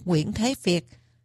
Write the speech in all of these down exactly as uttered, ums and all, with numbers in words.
Nguyễn Thế Việt.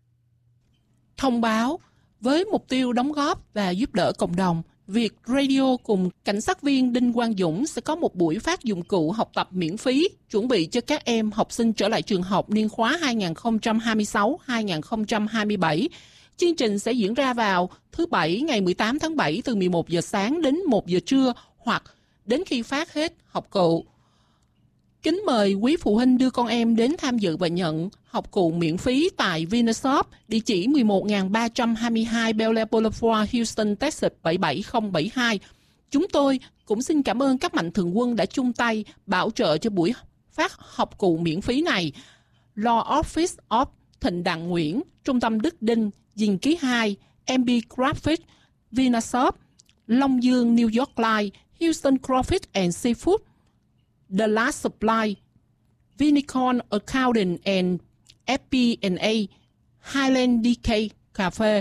Thông báo, với mục tiêu đóng góp và giúp đỡ cộng đồng, Việt Radio cùng cảnh sát viên Đinh Quang Dũng sẽ có một buổi phát dụng cụ học tập miễn phí chuẩn bị cho các em học sinh trở lại trường học niên khóa hai nghìn không trăm hai mươi sáu hai nghìn không trăm hai mươi bảy. Chương trình sẽ diễn ra vào thứ Bảy ngày mười tám tháng bảy từ mười một giờ sáng đến một giờ trưa hoặc đến khi phát hết học cụ. Kính mời quý phụ huynh đưa con em đến tham dự và nhận học cụ miễn phí tại Vinashop, địa chỉ mười một nghìn ba trăm hai mươi hai Bel Air Boulevard, Houston, Texas bảy bảy không bảy hai. Chúng tôi cũng xin cảm ơn các mạnh thường quân đã chung tay bảo trợ cho buổi phát học cụ miễn phí này. Law Office of Thịnh Đặng Nguyễn, Trung tâm Đức Đinh, Dinh Ký hai, em bê Graphics, Vinashop, Long Dương, New York Life, Houston Crawfish and Seafood, The Last Supply, Vinicorn Accounting and ép pê and a, Highland đê ca Cafe.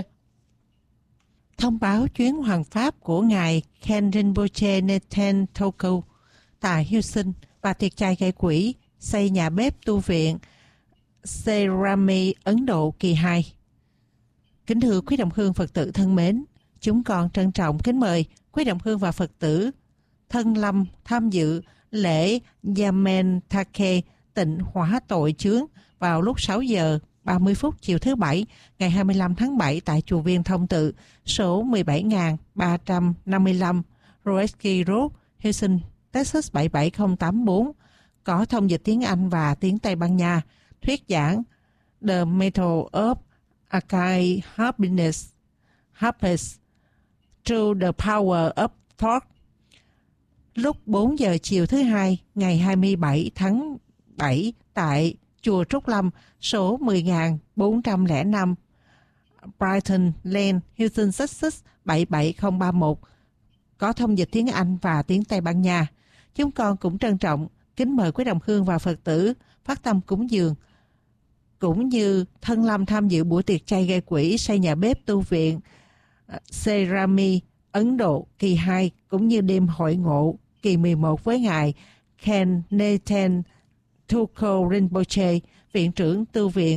Thông báo chuyến hoàng pháp của Ngài Ken Rinpoche Neten Toku tại Houston và tiệc trai gây quỹ xây nhà bếp tu viện Serami Ấn Độ kỳ hai. Kính thưa quý đồng hương Phật tử thân mến, chúng con trân trọng kính mời quý đồng hương và Phật tử thân lâm tham dự lễ Yamen Take tịnh hóa tội chướng vào lúc sáu giờ ba mươi phút chiều thứ Bảy ngày hai mươi lăm tháng bảy tại chùa Viên Thông Tự, số mười bảy nghìn ba trăm năm mươi lăm Roeski Road, Houston, Texas bảy bảy không tám bốn. Có thông dịch tiếng Anh và tiếng Tây Ban Nha. Thuyết giảng The Method of Akai Happiness, Happiness Through the Power of Thought. Lúc bốn giờ chiều thứ Hai ngày hai mươi bảy tháng bảy tại chùa Trúc Lâm, số mười nghìn bốn trăm lẻ năm Brighton Lane, Houston, Texas bảy bảy không ba một. Có thông dịch tiếng Anh và tiếng Tây Ban Nha. Chúng con cũng trân trọng kính mời quý đồng hương và Phật tử phát tâm cúng dường cũng như thân lâm tham dự buổi tiệc chay gây quỹ xây nhà bếp tu viện Serami Ấn Độ kỳ hai cũng như đêm hội ngộ kỳ mười một với Ngài Ken Neten Toku Rinpoche, viện trưởng tu viện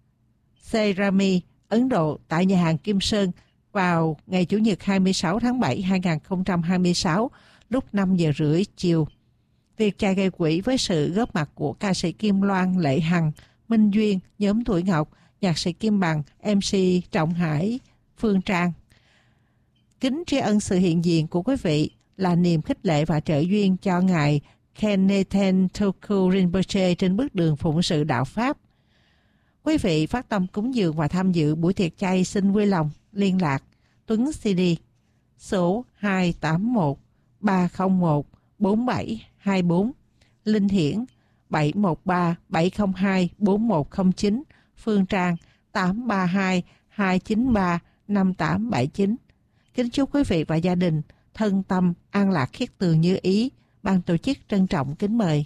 Serami Ấn Độ tại nhà hàng Kim Sơn vào ngày Chủ nhật hai mươi sáu tháng bảy hai nghìn không trăm hai mươi sáu lúc năm giờ rưỡi chiều. Việc trai gây quỹ với sự góp mặt của ca sĩ Kim Loan, Lệ Hằng, Minh Duyên, nhóm Tuổi Ngọc, nhạc sĩ Kim Bằng, em xê Trọng Hải, Phương Trang. Kính tri ân sự hiện diện của quý vị là niềm khích lệ và trợ duyên cho Ngài Ken Neten Toku Rinpoche trên bước đường phụng sự đạo Pháp. Quý vị phát tâm cúng dường và tham dự buổi tiệc chay xin vui lòng liên lạc Tuấn xê đê số hai tám một ba không một bốn bảy hai bốn, Linh Hiển bảy một ba bảy không hai bốn một không chín, Phương Trang tám ba hai hai chín ba năm tám bảy chín. Kính chúc quý vị và gia đình thân tâm an lạc khiết tường như ý. Ban tổ chức trân trọng kính mời.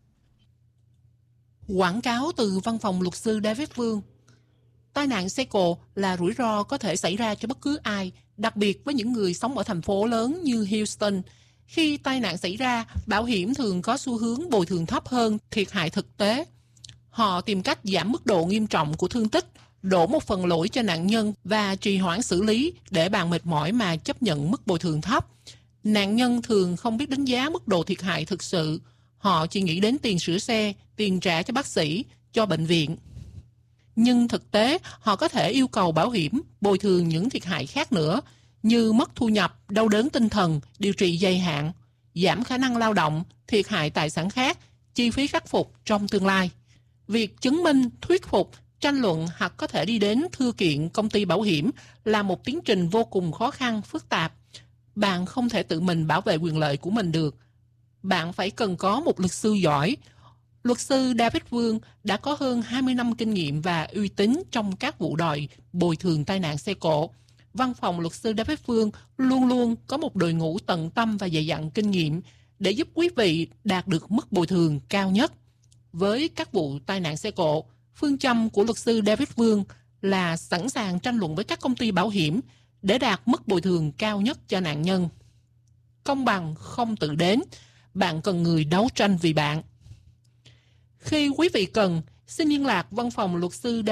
Quảng cáo từ văn phòng luật sư David Vương. Tai nạn xe cộ là rủi ro có thể xảy ra cho bất cứ ai, đặc biệt với những người sống ở thành phố lớn như Houston. Khi tai nạn xảy ra, bảo hiểm thường có xu hướng bồi thường thấp hơn thiệt hại thực tế. Họ tìm cách giảm mức độ nghiêm trọng của thương tích, đổ một phần lỗi cho nạn nhân và trì hoãn xử lý để bạn mệt mỏi mà chấp nhận mức bồi thường thấp. Nạn nhân thường không biết đánh giá mức độ thiệt hại thực sự. Họ chỉ nghĩ đến tiền sửa xe, tiền trả cho bác sĩ, cho bệnh viện. Nhưng thực tế, họ có thể yêu cầu bảo hiểm bồi thường những thiệt hại khác nữa, như mất thu nhập, đau đớn tinh thần, điều trị dài hạn, giảm khả năng lao động, thiệt hại tài sản khác, chi phí khắc phục trong tương lai. Việc chứng minh, thuyết phục, tranh luận hoặc có thể đi đến thư kiện công ty bảo hiểm là một tiến trình vô cùng khó khăn, phức tạp. Bạn không thể tự mình bảo vệ quyền lợi của mình được. Bạn phải cần có một luật sư giỏi. Luật sư David Vương đã có hơn hai mươi năm kinh nghiệm và uy tín trong các vụ đòi bồi thường tai nạn xe cộ. Văn phòng luật sư David Vương luôn luôn có một đội ngũ tận tâm và dày dặn kinh nghiệm để giúp quý vị đạt được mức bồi thường cao nhất. Với các vụ tai nạn xe cộ, phương châm của luật sư David Vương là sẵn sàng tranh luận với các công ty bảo hiểm để đạt mức bồi thường cao nhất cho nạn nhân. Công bằng không tự đến, bạn cần người đấu tranh vì bạn. Khi quý vị cần, xin liên lạc văn phòng luật sư